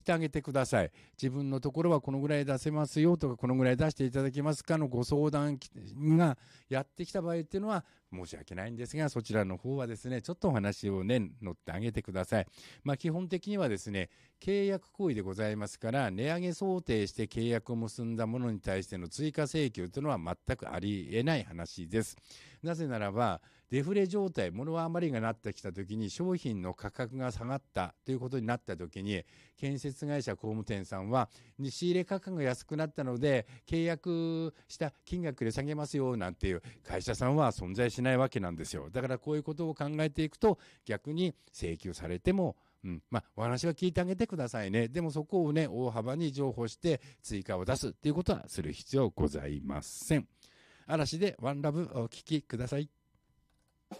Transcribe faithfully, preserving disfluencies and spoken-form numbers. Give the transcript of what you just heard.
してあげてください。自分のところはこのぐらい出せますよとか、このぐらい出していただけますかのご相談がやってきた場合っていうのは申し訳ないんですが、そちらの方はですね、ちょっとお話をね、乗ってあげてください。まあ基本的にはですね、契約行為でございますから、値上げ想定して契約を結んだものに対しての追加請求というのは全くあり得ない話です。なぜならば、デフレ状態、物は余りがなってきたときに商品の価格が下がったということになったときに、建設会社工務店さんは、仕入れ価格が安くなったので、契約した金額で下げますよなんていう会社さんは存在しないわけなんですよ。だからこういうことを考えていくと、逆に請求されても、うん、まあ、お話は聞いてあげてくださいね。でもそこをね、大幅に譲歩して追加を出すっていうことはする必要ございません。嵐でワンラブお聞きください。